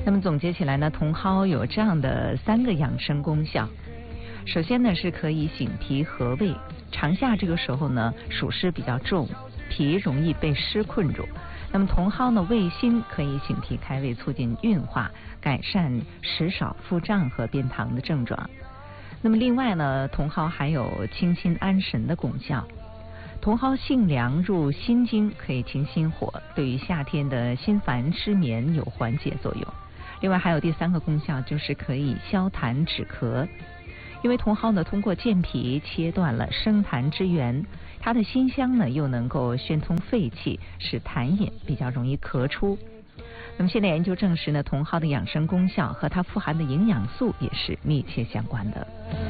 那么总结起来呢，茼蒿有这样的3个养生功效。首先呢，是可以醒脾和胃。长夏这个时候呢，暑湿比较重，脾容易被湿困住。那么茼蒿呢，味辛，可以醒脾开胃，促进运化，改善食少腹胀和便溏的症状。那么另外呢，茼蒿还有清心安神的功效。茼蒿性凉，入心经，可以清心火，对于夏天的心烦失眠有缓解作用。另外还有第3个功效，就是可以消痰止咳。因为茼蒿呢，通过健脾切断了生痰之源，它的辛香呢又能够宣通肺气，使痰饮比较容易咳出。那么现在研究证实呢，茼蒿的养生功效和它富含的营养素也是密切相关的。